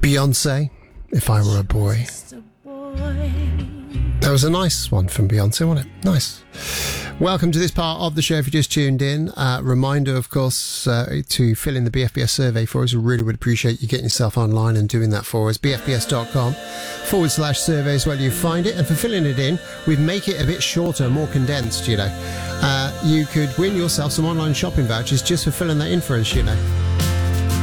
Beyonce, If I Were a Boy. That was a nice one from Beyonce, wasn't it? Nice. Welcome to this part of the show if you just tuned in. Reminder, of course, to fill in the BFBS survey for us. We really would appreciate you getting yourself online and doing that for us. BFBS.com/surveys where you find it. And for filling it in, we make it a bit shorter, more condensed, you know. You could win yourself some online shopping vouchers just for filling that in for us, you know.